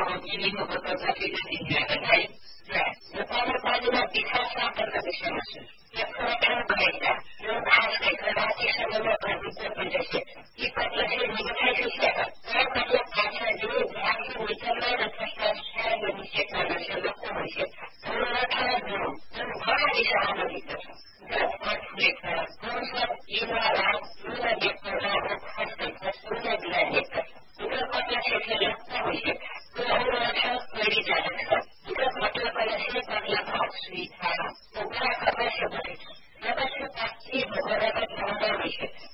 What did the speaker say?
चिनीको बोतल सकिँदै दिइरहेको है र पढ्नुमा विकास गर्न विषयमा यो प्रकार भएका यो भाषा रातिसम्ममा प्रभुत्व प्रदर्शित यी पत्रले निकायसित मतलब भाषा जो आफू विचारमा र प्रस्ताव निश्चित गर्न लक्ष्य भइसक्छ अनुराधा जो बडा दिशामा लिन्छ देख्दा पुरुष युवा युवा देख्दा खर्च खर्चमा दिलाइएको छ पत्र क्षेत्र लक्ष्य भइसक्छ अनुराधा पढि जान्छ मतलब कलेक्शन पत्र भाग सुविधा उपरा अवश्य बनेछ जबसम्म पाठ्य भगवत भावना भइसक्छ